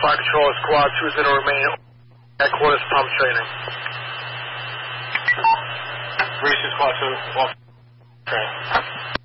Fire Control, Squad 2 remain headquarters pump training. Greasy Squad 2, off train.